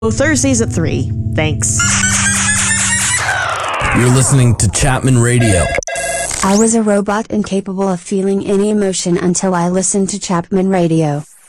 Thursdays at 3. Thanks. You're listening to Chapman Radio. I was a robot incapable of feeling any emotion until I listened to Chapman Radio.